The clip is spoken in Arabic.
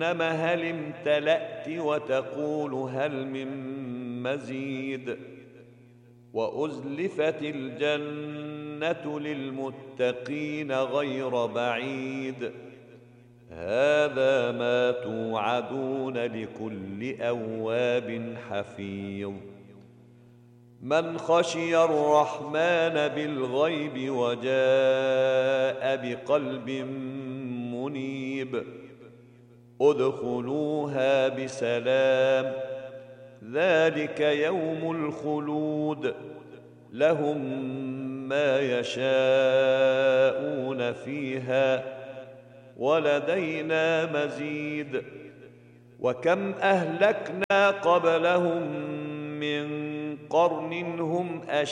جهنم هل امتلأت وتقول هل من مزيد وأزلفت الجنة للمتقين غير بعيد هذا ما توعدون لكل أواب حفيظ من خشي الرحمن بالغيب وجاء بقلب منيب ادخلوها بسلام ذلك يوم الخلود لهم ما يشاءون فيها ولدينا مزيد وكم أهلكنا قبلهم من قرن هم أشد